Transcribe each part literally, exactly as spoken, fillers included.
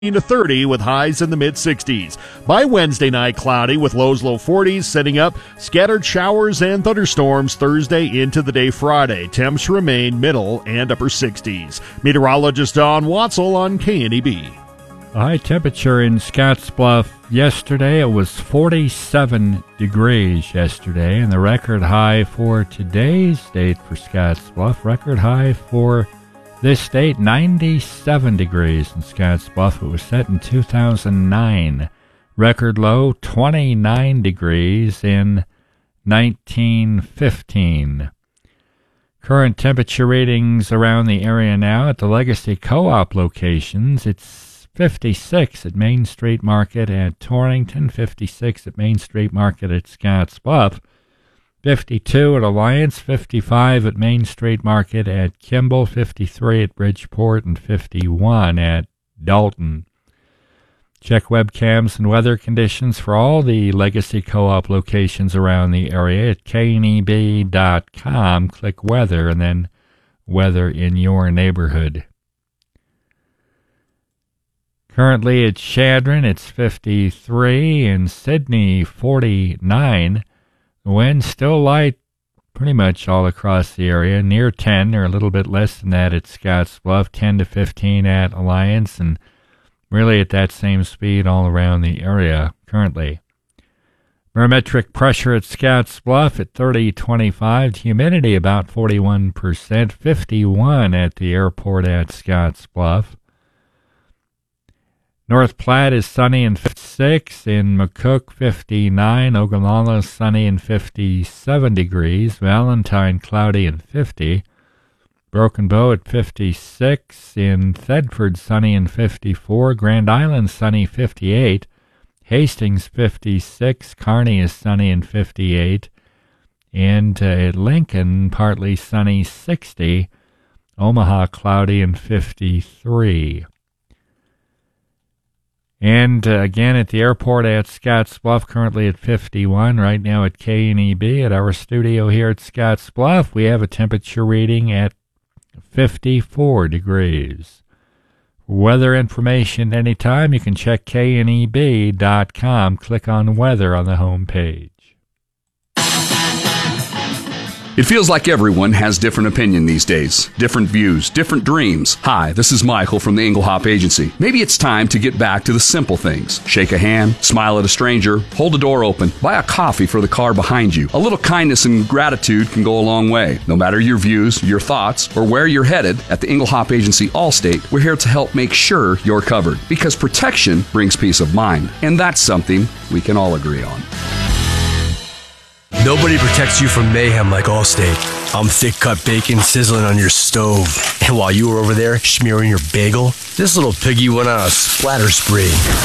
to thirty with highs in the mid sixties. By Wednesday night, cloudy with lows low forties, setting up scattered showers and thunderstorms Thursday into the day Friday. Temps remain middle and upper sixties. Meteorologist Don Watzel on K N E B. The high temperature in Scottsbluff yesterday, it was forty-seven degrees yesterday, and the record high for today's date for Scottsbluff, record high for this date, ninety-seven degrees in Scottsbluff. It was set in two thousand nine. Record low, twenty-nine degrees in nineteen fifteen. Current temperature readings around the area now at the Legacy Co-op locations. It's fifty-six at Main Street Market at Torrington, fifty-six at Main Street Market at Scottsbluff, fifty-two at Alliance, fifty-five at Main Street Market at Kimball, fifty-three at Bridgeport, and fifty-one at Dalton. Check webcams and weather conditions for all the Legacy Co-op locations around the area at K N E B dot com. Click weather and then weather in your neighborhood. Currently at Chadron, it's fifty-three, in Sydney, forty-nine. The wind still light pretty much all across the area, near ten or a little bit less than that at Scottsbluff, ten to fifteen at Alliance, and really at that same speed all around the area currently. Barometric pressure at Scottsbluff at thirty twenty-five, humidity about forty-one percent, fifty-one at the airport at Scottsbluff. North Platte is sunny and fifty-six, in McCook fifty-nine, Ogallala sunny and fifty-seven degrees, Valentine cloudy and fifty, Broken Bow at fifty-six, in Thedford sunny and fifty-four, Grand Island sunny fifty-eight, Hastings fifty-six, Kearney is sunny and fifty-eight, and uh, at Lincoln partly sunny sixty, Omaha cloudy and fifty-three. And uh, again at the airport at Scottsbluff, currently at fifty-one. Right now at K N E B, at our studio here at Scottsbluff, we have a temperature reading at fifty-four degrees. For weather information anytime, you can check K N E B dot com. Click on weather on the home page. It feels like everyone has different opinion these days, different views, different dreams. Hi, this is Michael from the Engelhop Agency. Maybe it's time to get back to the simple things. Shake a hand, smile at a stranger, hold a door open, buy a coffee for the car behind you. A little kindness and gratitude can go a long way. No matter your views, your thoughts, or where you're headed, at the Engelhop Agency Allstate, we're here to help make sure you're covered. Because protection brings peace of mind, and that's something we can all agree on. Nobody protects you from mayhem like Allstate. I'm thick-cut bacon sizzling on your stove. And while you were over there smearing your bagel, this little piggy went on a splatter spree.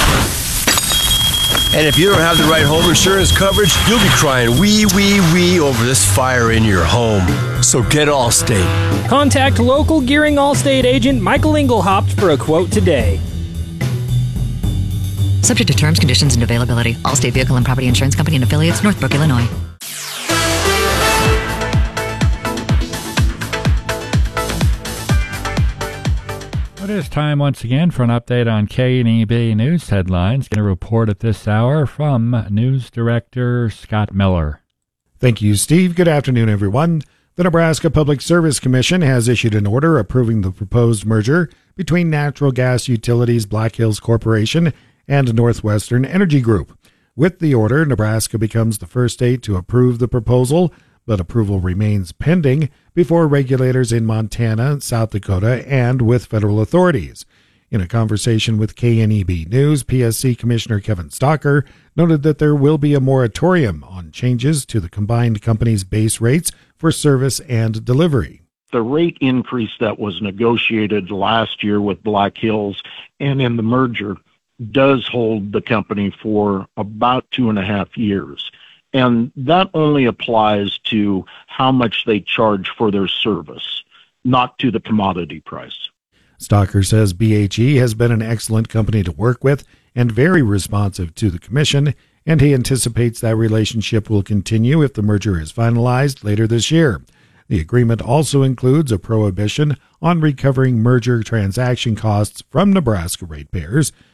And if you don't have the right home insurance coverage, you'll be crying wee, wee, wee over this fire in your home. So get Allstate. Contact local Gearing Allstate agent Michael Engelhaupt for a quote today. Subject to terms, conditions, and availability. Allstate Vehicle and Property Insurance Company and Affiliates, Northbrook, Illinois. It is time once again for an update on K N E B news headlines. Going to report at this hour from News Director Scott Miller. Thank you, Steve. Good afternoon, everyone. The Nebraska Public Service Commission has issued an order approving the proposed merger between Natural Gas Utilities Black Hills Corporation and Northwestern Energy Group. With the order, Nebraska becomes the first state to approve the proposal, but approval remains pending before regulators in Montana, South Dakota, and with federal authorities. In a conversation with K N E B News, P S C Commissioner Kevin Stocker noted that there will be a moratorium on changes to the combined company's base rates for service and delivery. The rate increase that was negotiated last year with Black Hills and in the merger does hold the company for about two and a half years. And that only applies to how much they charge for their service, not to the commodity price. Stocker says B H E has been an excellent company to work with and very responsive to the commission, and he anticipates that relationship will continue if the merger is finalized later this year. The agreement also includes a prohibition on recovering merger transaction costs from Nebraska ratepayers.